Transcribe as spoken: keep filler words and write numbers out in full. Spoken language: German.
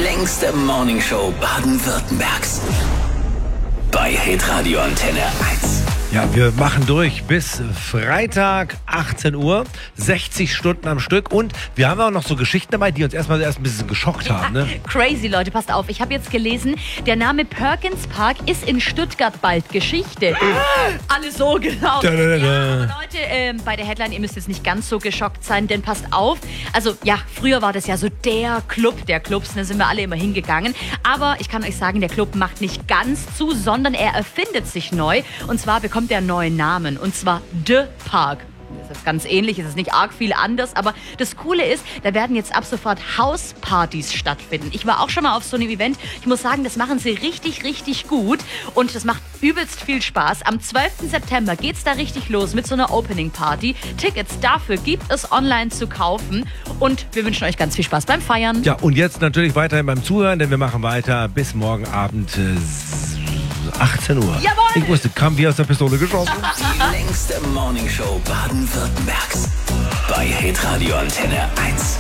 längste Morningshow Baden-Württembergs. Bei Hitradio Antenne eins. Ja, wir machen durch bis Freitag achtzehn Uhr, sechzig Stunden am Stück, und wir haben auch noch so Geschichten dabei, die uns erstmal erst ein bisschen geschockt haben. Ne? Crazy, Leute, passt auf. Ich habe jetzt gelesen, der Name Perkins Park ist in Stuttgart bald Geschichte. Alle so genau. Da, da, da, da. Ja, aber Leute, ähm, bei der Headline, ihr müsst jetzt nicht ganz so geschockt sein, denn passt auf. Also ja, früher war das ja so der Club der Clubs, da sind wir alle immer hingegangen. Aber ich kann euch sagen, der Club macht nicht ganz zu, sondern er erfindet sich neu. Und zwar bekommt er einen neuen Namen, und zwar The Park. Das ist ganz ähnlich, es ist nicht arg viel anders, aber das Coole ist, da werden jetzt ab sofort Hauspartys stattfinden. Ich war auch schon mal auf so einem Event. Ich muss sagen, das machen sie richtig, richtig gut, und das macht übelst viel Spaß. Am zwölften September geht's da richtig los mit so einer Opening Party. Tickets dafür gibt es online zu kaufen, und wir wünschen euch ganz viel Spaß beim Feiern. Ja, und jetzt natürlich weiterhin beim Zuhören, denn wir machen weiter bis morgen Abend äh, achtzehn Uhr. Jawohl! Ich wusste, kam wie aus der Pistole geschossen. Die längste Morningshow Baden-Württembergs. Bei Hitradio Antenne eins.